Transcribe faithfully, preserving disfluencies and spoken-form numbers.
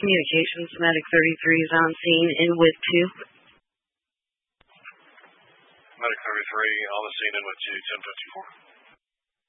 Communications, Medic thirty-three is on scene in with two. Medic thirty-three on the scene in with two, ten fifty-four.